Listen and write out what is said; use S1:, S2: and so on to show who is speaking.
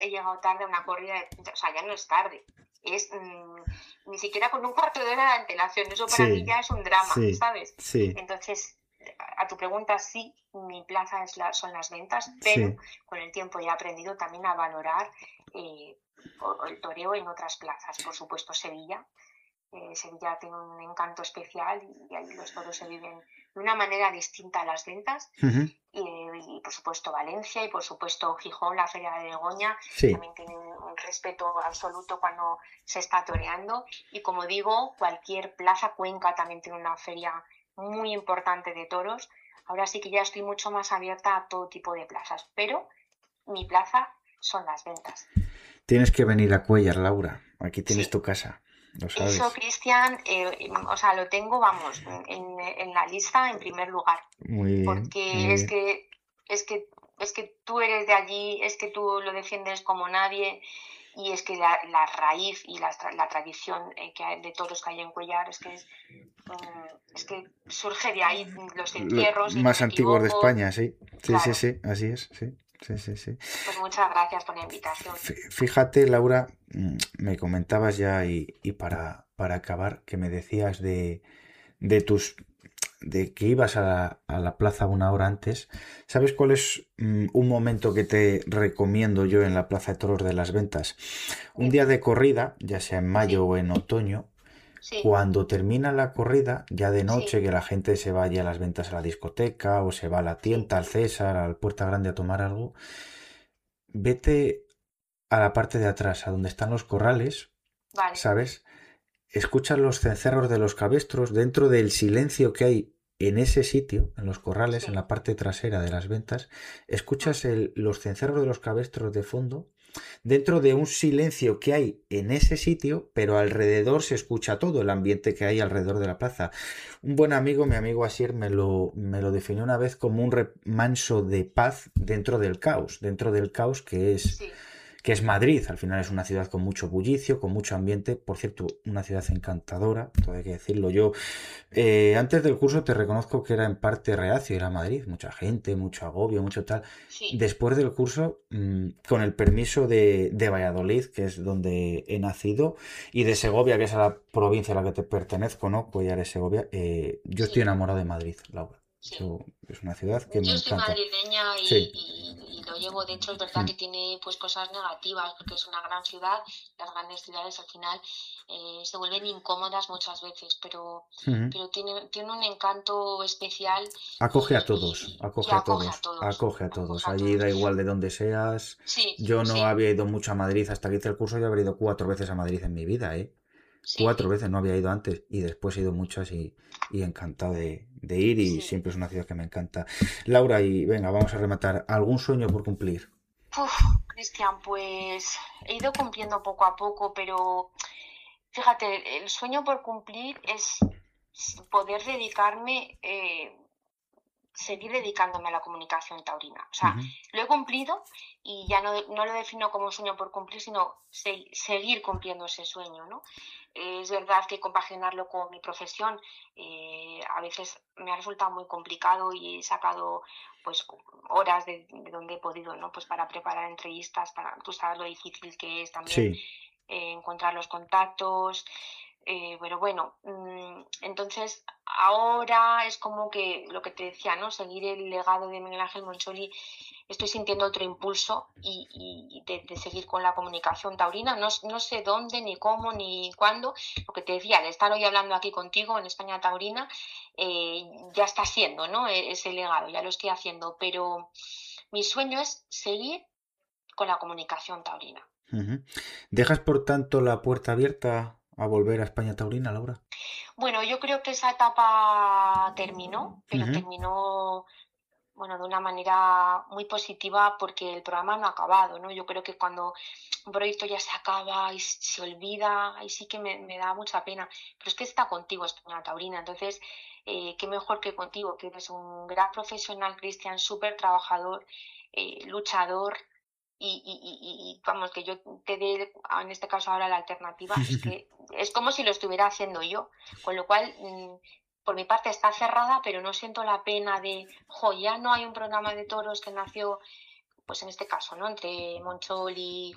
S1: he llegado tarde a una corrida o sea, ya no es tarde. Es ni siquiera con un cuarto de hora de antelación. Eso para mí
S2: Sí,
S1: ya es un drama,
S2: sí,
S1: ¿sabes?
S2: sí,
S1: Entonces, a tu pregunta, sí, mi plaza son las ventas, pero
S2: sí.
S1: con el tiempo ya he aprendido también a valorar eh, el toreo en otras plazas. Por supuesto, Sevilla. Sevilla tiene un encanto especial y ahí los toros se viven de una manera distinta a las ventas.
S2: Ujú.
S1: Y por supuesto Valencia y por supuesto Gijón, la Feria de Begoña,
S2: Sí.
S1: también tienen un respeto absoluto cuando se está toreando. Y como digo, cualquier plaza, Cuenca también tiene una feria muy importante de toros. Ahora sí que ya estoy mucho más abierta a todo tipo de plazas, pero mi plaza son las ventas.
S2: Tienes que venir a Cuellar, Laura. Aquí tienes
S1: Sí,
S2: tu casa, lo
S1: eso,
S2: sabes.
S1: Cristian, o sea, lo tengo, vamos, en la lista en primer lugar,
S2: Muy bien,
S1: porque
S2: muy bien.
S1: es que, es que tú eres de allí, es que tú lo defiendes como nadie, y es que la raíz y la tradición que hay de toros que hay en Cuellar es que surge de ahí los encierros, si no
S2: Más
S1: me
S2: antiguos de
S1: equivoco.
S2: España, sí. Sí, sí,
S1: Claro,
S2: sí, así es, sí. Sí, sí, sí.
S1: pues muchas gracias por la invitación.
S2: Fíjate, Laura, me comentabas ya y para acabar, que me decías de tus de que ibas a la plaza una hora antes. ¿Sabes cuál es un momento que te recomiendo yo en la Plaza de Toros de las Ventas? Un
S1: Dime,
S2: día de corrida, ya sea en mayo
S1: sí,
S2: o en otoño,
S1: sí,
S2: cuando termina la corrida, ya de
S1: sí,
S2: noche, que la gente se vaya a las ventas a la discoteca o se va a la
S1: sí,
S2: tienda, al César, al Puerta Grande a tomar algo, vete a la parte de atrás, a donde están los corrales,
S1: vale,
S2: ¿sabes? Escuchas los cencerros de los cabestros dentro del silencio que hay en ese sitio, en los corrales, en
S1: sí.
S2: la parte trasera de las ventas, escuchas los cencerros de los cabestros de fondo, dentro de un silencio que hay en ese sitio, pero alrededor se escucha todo el ambiente que hay alrededor de la plaza. Un buen amigo, mi amigo Asier, me lo definió una vez como un remanso de paz dentro del caos
S1: Sí,
S2: que es Madrid. Al final es una ciudad con mucho bullicio, con mucho ambiente. Por cierto, una ciudad encantadora, todo hay que decirlo. Yo, antes del curso, te reconozco que era en parte reacio ir a Madrid. Mucha gente, mucho agobio, mucho tal.
S1: sí,
S2: Después del curso, con el permiso de Valladolid, que es donde he nacido, y de
S1: sí,
S2: Segovia, que es a la provincia a la que te pertenezco, ¿no? Cuellar es Segovia. Yo estoy
S1: sí,
S2: enamorado de Madrid, Laura.
S1: sí.
S2: Es una ciudad que me
S1: Yo soy
S2: encanta.
S1: madrileña
S2: Sí.
S1: y lo llevo dentro. Es verdad que tiene pues cosas negativas porque es una gran ciudad. Las grandes ciudades al final se vuelven incómodas muchas veces, pero tiene un encanto especial
S2: Acoge a todos,
S1: y
S2: acoge a
S1: acoge
S2: todos,
S1: a todos,
S2: acoge a todos.
S1: acoge a
S2: Allí
S1: todos.
S2: da igual de dónde seas.
S1: Sí,
S2: Yo no
S1: sí,
S2: había ido mucho a Madrid hasta que hice el curso. Yo habría ido 4 veces a Madrid en mi vida, ¿eh?
S1: sí,
S2: 4 veces, no había ido antes. Y después he ido muchas y encantado de ir y
S1: sí.
S2: siempre es una ciudad que me encanta. Laura, y venga, vamos a rematar. ¿Algún sueño por cumplir?
S1: Uf, Cristian, pues he ido cumpliendo poco a poco, pero fíjate, el sueño por cumplir es poder dedicarme, seguir dedicándome a la comunicación taurina. O sea,
S2: Ujú.
S1: lo he cumplido y ya no lo defino como un sueño por cumplir, sino seguir cumpliendo ese sueño, ¿no? Es verdad que compaginarlo con mi profesión a veces me ha resultado muy complicado y he sacado pues horas de donde he podido, ¿no? Pues para preparar entrevistas, tú sabes lo difícil que es también
S2: Sí.
S1: encontrar los contactos, pero bueno, entonces ahora es como que lo que te decía, ¿no? Seguir el legado de Miguel Ángel Moncholi, estoy sintiendo otro impulso y de seguir con la comunicación taurina. No sé dónde, ni cómo, ni cuándo. Lo que te decía, de estar hoy hablando aquí contigo en España Taurina, ya está siendo, ¿no? Ese legado, ya lo estoy haciendo, pero mi sueño es seguir con la comunicación taurina.
S2: Ujú. ¿Dejas por tanto la puerta abierta a volver a España Taurina, Laura?
S1: Bueno, yo creo que esa etapa terminó, pero
S2: Ujú.
S1: terminó bueno, de una manera muy positiva porque el programa no ha acabado, ¿no? Yo creo que cuando un proyecto ya se acaba y se olvida, ahí sí que me da mucha pena. Pero es que está contigo, España Taurina. Entonces, qué mejor que contigo, que eres un gran profesional, Cristian, súper trabajador, luchador. Vamos, que yo te dé en este caso ahora la alternativa, es que es como si lo estuviera haciendo yo, con lo cual por mi parte está cerrada, pero no siento la pena de, jo, ya no hay un programa de toros que nació, pues en este caso, ¿no? Entre Monchol y